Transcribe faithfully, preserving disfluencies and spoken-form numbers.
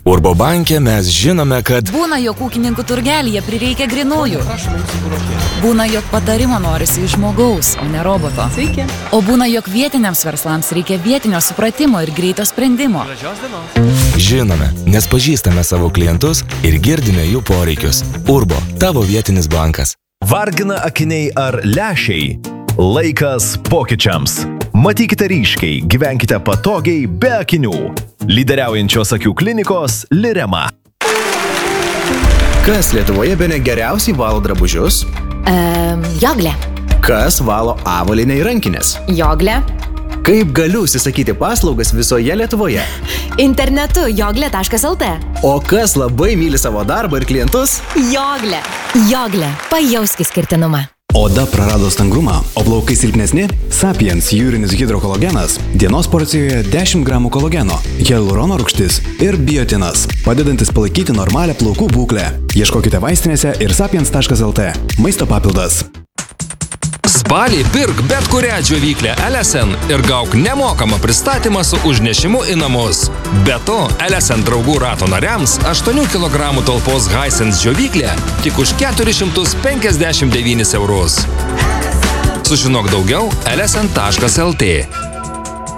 Urbo banke mes žinome, kad būna, jog ūkininkų turgelyje prireikia grinųjų. Būna, jog patarimo norisi iš žmogaus, o ne roboto. Sveiki. O būna, jog vietiniams verslams reikia vietinio supratimo ir greito sprendimo. žinome, nes pažįstame savo klientus ir girdime jų poreikius. Urbo, tavo vietinis bankas. Vargina akiniai ar lęšiai? Laikas pokyčiams. Matykite ryškiai, gyvenkite patogiai, be akinių. Lyderiaujančios akių klinikos Lirema. Kas Lietuvoje bene geriausiai valo drabužius? Ehm, joglė. Kas valo avalynę ir rankinės? Joglė. Kaip galiu užsisakyti paslaugas visoje Lietuvoje? Internetu joglė taškas lt. O kas labai myli savo darbą ir klientus? Joglė. Joglė. Pajausk išskirtinumą. Oda prarado stangrumą, o plaukai silpnesni? Sapiens jūrinis hidrokolagenas. Dienos porcijoje dešimt gramų kolageno, hialurono rūgštis ir biotinas, padedantis palaikyti normalią plaukų būklę. Ieškokite vaistinėse ir sapiens taškas lt. Maisto papildas. Spalį pirk bet kurią džiovyklę L S N ir gauk nemokamą pristatymą su užnešimu į namus. Be to, L S N draugų rato nariams aštuonių kilogramų talpos Hisense džiovyklė tik už keturis šimtus penkiasdešimt devynis eurus. Sužinok daugiau L S N taškas lt.